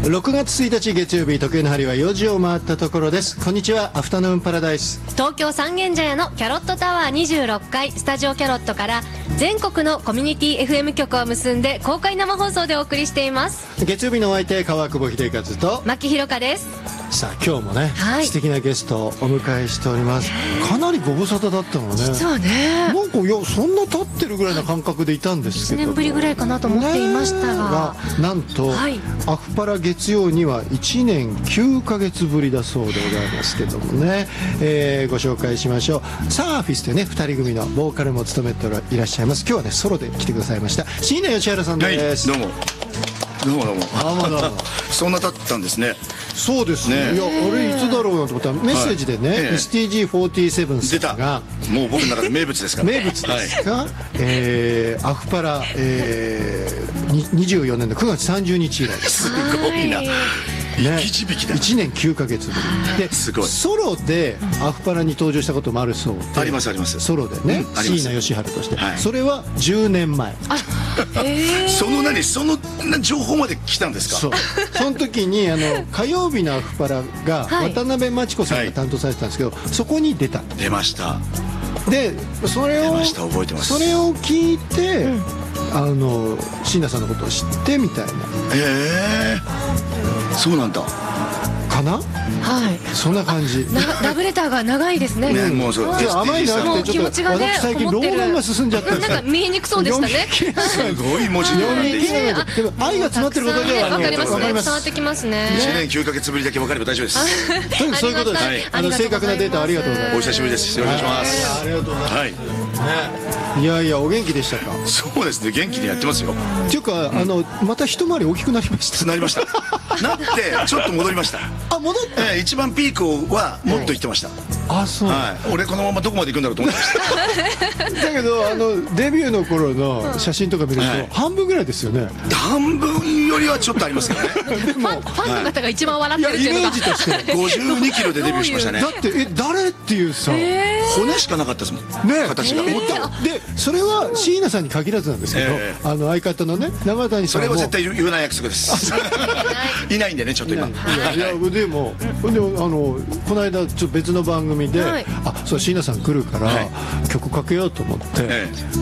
6月1日月曜日、時計の針は4時を回ったところです。こんにちは、アフタヌーンパラダイス。 東京三軒茶屋のキャロットタワー26階スタジオキャロットから全国のコミュニティ FM 局を結んで公開生放送でお送りしています。 月曜日のお相手、川久保秀和と牧ひろかです。 さあ今日もね、 はい、 素敵なゲストをお迎えしております。かなりご無沙汰だったのね。 実はね、 なんかいやそんな経ってるぐらいな感覚でいたんですけど、 1年ぶりぐらいかなと思っていましたが、 なんと、 はい、 アフパラ月曜には1年9ヶ月ぶりだそうでございますけどもね、ご紹介しましょう。サーフィスでね2人組のボーカルも務めていらっしゃいます。今日はねソロで来てくださいました椎名義原さんです。 はい、どうもそんな経ったんですね。 そうですね。いやあれいつだろうなと思ったらメッセージでね、STG47 さんがもう僕の中で名物ですから名物ですか、アフパラ、24年の9月30日以来です。 すごいな、生き字引だ。 1年9ヶ月ぶりですごい。ソロでアフパラに登場したこともあるそうで。 ありますあります。 ソロでね、椎名義原として、それは10年前。 その情報まで来たんですか。 その時に火曜日のアフパラが渡辺真知子さんが担当されてたんですけど、そこに出ました。でそれを聞いて、椎名さんのことを知ってみたいな。 そうなんだかな。 はい、 そんな感じ。 ラブレターが長いですね。 もうそう甘いなくてちょっと私最近老眼が進んじゃってなんか見えにくそうでしたね。 すごい文字読み切れない。でも愛が詰まってることでは分かりますね。伝わってきますね。 1年9ヶ月ぶりだけ分かれば大丈夫です。 そういうことです。正確なデータありがとうございます。 お久しぶりです。よろしくお願いします。 ありがとうございます。いやいやお元気でしたか。 そうですね、元気にやってますよ。 っていうかまた一回り大きくなりました。 なりました。なってちょっと戻りました。 あ、戻って。 一番ピークはもっと言ってました。 あ、そう。 俺このままどこまで行くんだろうと思ってました。 だけどデビューの頃の写真とか見ると半分ぐらいですよね。 半分よりはちょっとありますけどね。 ファンの方が一番笑ってるっていうのが。 イメージとして 52キロでデビューしましたね。 だって誰っていうさ、 骨しかなかったですもんね、形が。 でそれは椎名さんに限らずなんですけど、相方のね永谷さんもそれは絶対言わない約束です。いないんでね、ちょっと今。 いやでもこの間ちょっと別の番組で、そう椎名さん来るから曲かけようと思って。